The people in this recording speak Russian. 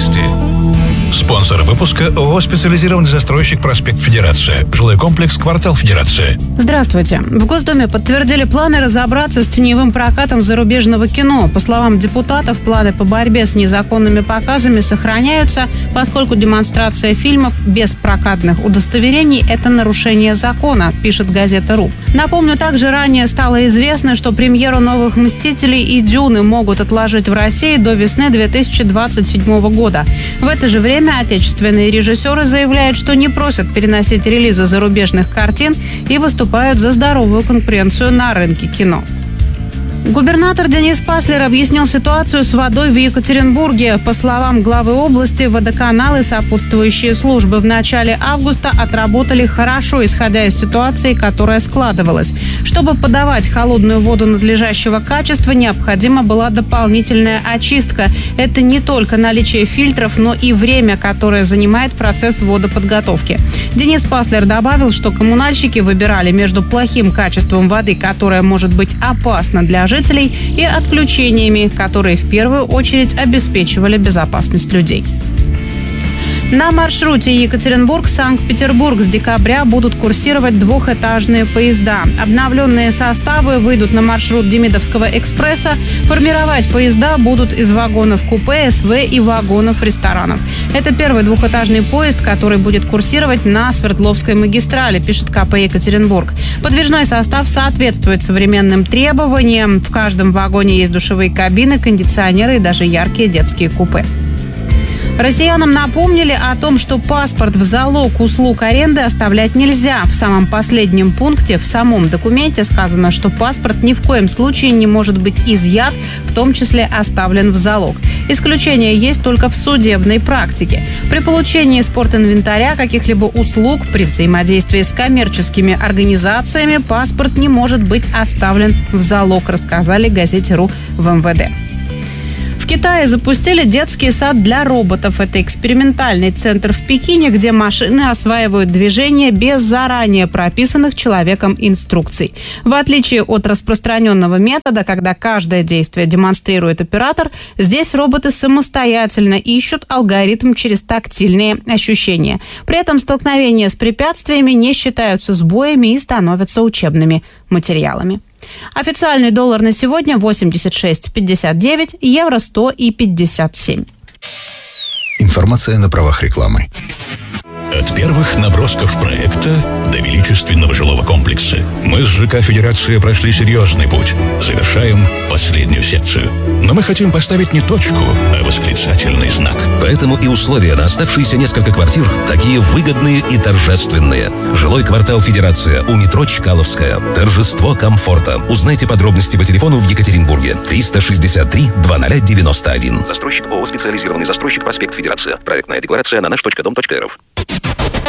власти. Спонсор выпуска ООО «Специализированный застройщик Проспект Федерация». Жилой комплекс «Квартал Федерация». Здравствуйте. В Госдуме подтвердили планы разобраться с теневым прокатом зарубежного кино. По словам депутатов, планы по борьбе с незаконными показами сохраняются, поскольку демонстрация фильмов без прокатных удостоверений – это нарушение закона, пишет газета «Ру». Напомню, также ранее стало известно, что премьеру «Новых Мстителей» и «Дюны» могут отложить в России до весны 2027 года. В это же время отечественные режиссеры заявляют, что не просят переносить релизы зарубежных картин и выступают за здоровую конкуренцию на рынке кино. Губернатор Денис Паслер объяснил ситуацию с водой в Екатеринбурге. По словам главы области, водоканалы и сопутствующие службы в начале августа отработали хорошо, исходя из ситуации, которая складывалась. Чтобы подавать холодную воду надлежащего качества, необходима была дополнительная очистка. Это не только наличие фильтров, но и время, которое занимает процесс водоподготовки. Денис Паслер добавил, что коммунальщики выбирали между плохим качеством воды, которая может быть опасна для жителей, и отключениями, которые в первую очередь обеспечивали безопасность людей. На маршруте Екатеринбург-Санкт-Петербург с декабря будут курсировать двухэтажные поезда. Обновленные составы выйдут на маршрут Демидовского экспресса. Формировать поезда будут из вагонов купе, СВ и вагонов ресторанов. Это первый двухэтажный поезд, который будет курсировать на Свердловской магистрали, пишет КП Екатеринбург. Подвижной состав соответствует современным требованиям. В каждом вагоне есть душевые кабины, кондиционеры и даже яркие детские купе. Россиянам напомнили о том, что паспорт в залог услуг аренды оставлять нельзя. В самом последнем пункте в самом документе сказано, что паспорт ни в коем случае не может быть изъят, в том числе оставлен в залог. Исключение есть только в судебной практике. При получении спортинвентаря, каких-либо услуг, при взаимодействии с коммерческими организациями паспорт не может быть оставлен в залог, рассказали газете «Ру» в МВД. В Китае запустили детский сад для роботов. Это экспериментальный центр в Пекине, где машины осваивают движение без заранее прописанных человеком инструкций. В отличие от распространенного метода, когда каждое действие демонстрирует оператор, здесь роботы самостоятельно ищут алгоритм через тактильные ощущения. При этом столкновения с препятствиями не считаются сбоями и становятся учебными материалами. Официальный доллар на сегодня 86,59, евро 100,57. Информация на правах рекламы. От первых набросков проекта до величественного жилого комплекса мы с ЖК «Федерация» прошли серьезный путь. Завершаем последнюю секцию. Но мы хотим поставить не точку, а восклицательный знак. Поэтому и условия на оставшиеся несколько квартир такие выгодные и торжественные. Жилой квартал «Федерация» у метро Чкаловская. Торжество комфорта. Узнайте подробности по телефону в Екатеринбурге. 363-2091. Застройщик ООО «Специализированный застройщик Проспект Федерация». Проектная декларация на наш.дом.рф.